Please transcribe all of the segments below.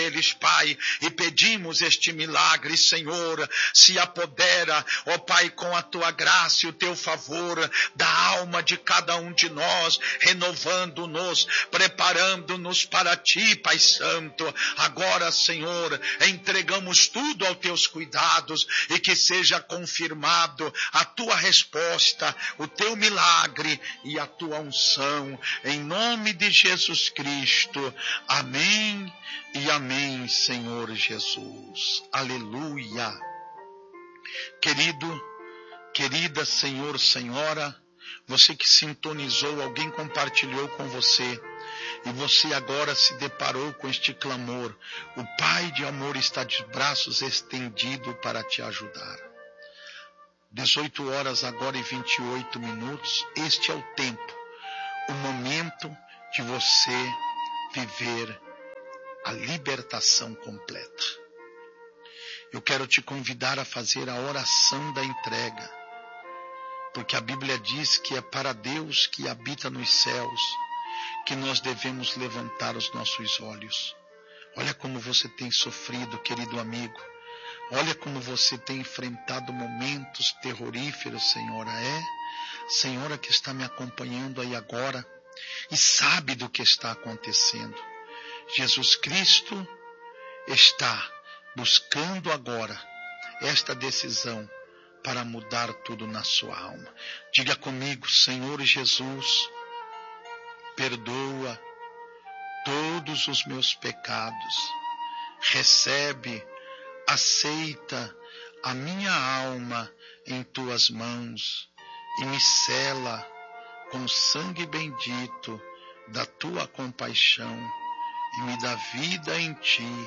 eles, Pai, e pedimos este milagre, Senhor, se apodera, ó Pai, com a tua graça e o teu favor da alma de cada um de nós, renovando-nos, preparando-nos para ti, Pai Santo. Agora, Senhor, entregamos tudo aos teus cuidados e que seja confirmado a tua resposta, o teu milagre e a tua unção, em nome de Jesus Cristo. Amém e amém, Senhor Jesus. Aleluia. Querido, querida, Senhor, Senhora, você que sintonizou, alguém compartilhou com você, e você agora se deparou com este clamor. O Pai de amor está de braços estendidos para te ajudar. 18 horas agora e 28 minutos, este é o tempo, o momento de você viver a libertação completa. Eu quero te convidar a fazer a oração da entrega, porque a Bíblia diz que é para Deus que habita nos céus que nós devemos levantar os nossos olhos. Olha como você tem sofrido, querido amigo. Olha como você tem enfrentado momentos terroríferos, Senhora. Senhora que está me acompanhando aí agora e sabe do que está acontecendo. Jesus Cristo está buscando agora esta decisão para mudar tudo na sua alma. Diga comigo: Senhor Jesus, perdoa todos os meus pecados, recebe, aceita a minha alma em tuas mãos e me sela com o sangue bendito da tua compaixão e me dá vida em ti.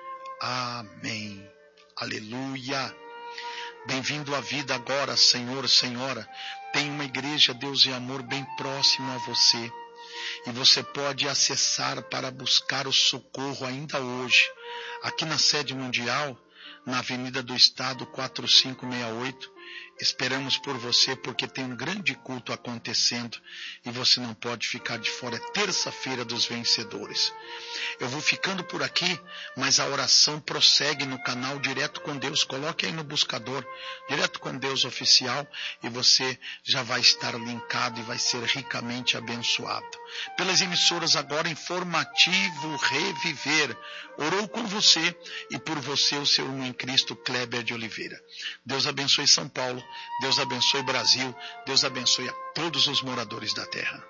Amém. Aleluia. Bem-vindo à vida agora, Senhor, Senhora. Tem uma igreja, Deus e Amor, bem próximo a você. E você pode acessar para buscar o socorro ainda hoje. Aqui na sede mundial, na Avenida do Estado 4568, esperamos por você porque tem um grande culto acontecendo e você não pode ficar de fora. É terça-feira dos vencedores. Eu vou ficando por aqui, mas a oração prossegue no canal Direto com Deus. Coloque aí no buscador Direto com Deus Oficial e você já vai estar linkado e vai ser ricamente abençoado. Pelas emissoras agora, Informativo Reviver orou com você e por você o seu irmão em Cristo, Kleber de Oliveira. Deus abençoe São Paulo, Deus abençoe Brasil, Deus abençoe a todos os moradores da terra.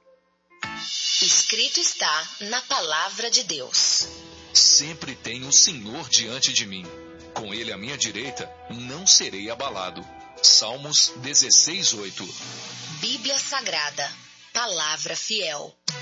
Escrito está na palavra de Deus: sempre tenho o Senhor diante de mim. Com ele à minha direita, não serei abalado. Salmos 16:8. Bíblia Sagrada, palavra fiel.